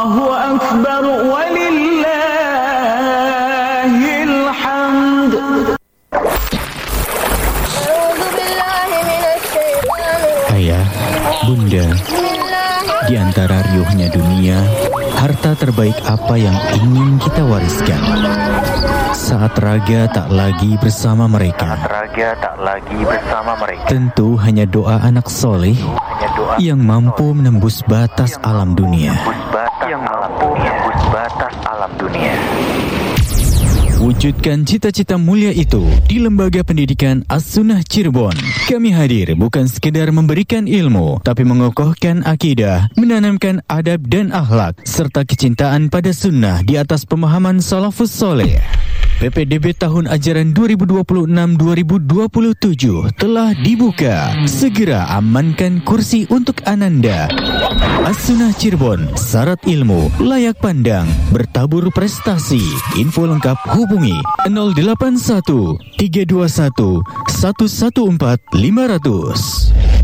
Allahu Akbar walillahil hamd. Ayah, bunda, di antara riuhnya dunia, harta terbaik apa yang ingin kita wariskan? Saat raga tak lagi bersama mereka, tentu hanya doa anak soleh yang mampu menembus batas alam dunia. Wujudkan cita-cita mulia itu di Lembaga Pendidikan As-Sunnah Cirebon. Kami hadir bukan sekedar memberikan ilmu, tapi mengokohkan akidah, menanamkan adab dan akhlak, serta kecintaan pada sunnah di atas pemahaman salafus soleh. PPDB tahun ajaran 2026-2027 telah dibuka. Segera amankan kursi untuk Ananda. As-Sunnah Cirebon, syarat ilmu, layak pandang, bertabur prestasi. Info lengkap hubungi 081 321 114 500.